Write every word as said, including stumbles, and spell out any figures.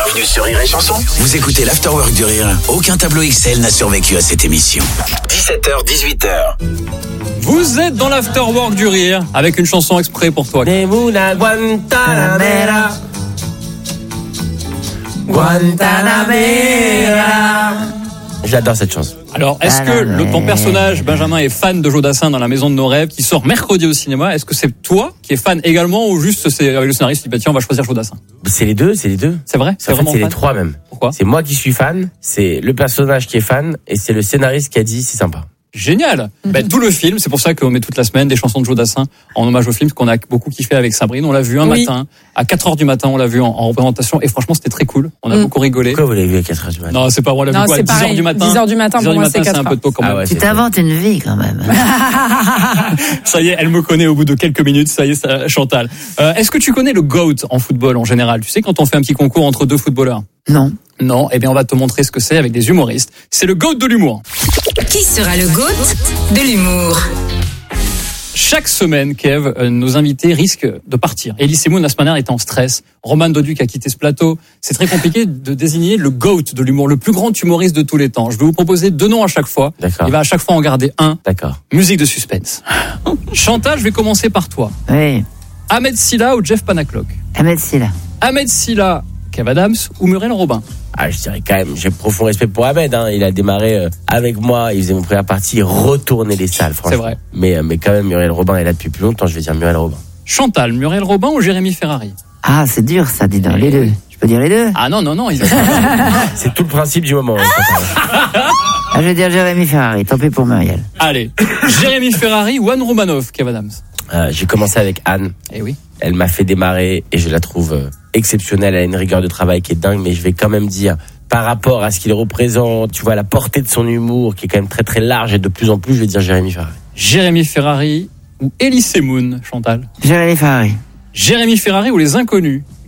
Bienvenue sur Rire et Chanson. Vous écoutez l'Afterwork du Rire. Aucun tableau Excel n'a survécu à cette émission. dix-sept heures, dix-huit heures. Vous êtes dans l'Afterwork du Rire avec une chanson exprès pour toi. Ninguna Guantanamera. Guantanamera. J'adore cette chanson. Alors, est-ce que le, ton personnage, Benjamin, est fan de Jodassin dans La Maison de nos rêves, qui sort mercredi au cinéma? Est-ce que c'est toi qui es fan également, ou juste c'est avec le scénariste qui dit bah tiens, on va choisir Jodassin? C'est les deux, c'est les deux. C'est vrai? C'est en fait, vraiment c'est fan? les trois même. Pourquoi? C'est moi qui suis fan, c'est le personnage qui est fan, et c'est le scénariste qui a dit c'est sympa. Génial. Mm-hmm. Ben, tout le film, c'est pour ça qu'on met toute la semaine des chansons de Jodassin en hommage au film, qu'on a beaucoup kiffé avec Sabrine. On l'a vu un oui. matin, à quatre heures du matin, on l'a vu en, en représentation, et franchement, c'était très cool. On a mm. beaucoup rigolé. Pourquoi vous l'avez vu à quatre heures du matin? Non, c'est pas moi, on l'a vu quoi, à dix heures du matin. dix heures du matin, pour moi, c'est quatre heures. C'est un peu tôt quand même. Ah ouais, tu t'inventes une vie quand même. Ça y est, elle me connaît au bout de quelques minutes. Ça y est, ça, Chantal. Euh, est-ce que tu connais le GOAT en football en général? Tu sais, quand on fait un petit concours entre deux footballeurs? Non. Non, eh bien on va te montrer ce que c'est avec des humoristes. C'est le GOAT de l'humour. Qui sera le GOAT de l'humour? Chaque semaine, Kev, euh, nos invités risquent de partir. Elie Semoun, la semaine dernière, était en stress. Roman Doduc a quitté ce plateau. C'est très compliqué de désigner le GOAT de l'humour, le plus grand humoriste de tous les temps. Je vais vous proposer deux noms à chaque fois. D'accord. Il va à chaque fois en garder un. D'accord. Musique de suspense. Chantal, je vais commencer par toi. Oui. Ahmed Silla ou Jeff Panaclock? Ahmed Silla. Ahmed Silla, Kev Adams ou Muriel Robin? Ah, je dirais quand même, j'ai profond respect pour Ahmed, hein. Il a démarré euh, avec moi, il faisait mon première partie, retourner les salles, franchement. C'est vrai. Mais, euh, mais quand même, Muriel Robin est là depuis plus longtemps, je vais dire Muriel Robin. Chantal, Muriel Robin ou Jérémy Ferrari? Ah, c'est dur ça, dis donc, les deux. Je peux dire les deux? Ah non, non, non. Ils... c'est tout le principe du moment. Hein, ah, je vais dire Jérémy Ferrari, tant pis pour Muriel. Allez, Jérémy Ferrari ou Anne Romanoff, Kev Adams? euh, J'ai commencé avec Anne. Eh oui. Elle m'a fait démarrer et je la trouve euh, exceptionnelle. Elle a une rigueur de travail qui est dingue, mais je vais quand même dire, par rapport à ce qu'il représente, tu vois, la portée de son humour qui est quand même très très large et de plus en plus, je vais dire Jérémy Ferrari. Jérémy Ferrari ou Elie Semoun, Chantal? Jérémy Ferrari. Jérémy Ferrari ou Les Inconnus?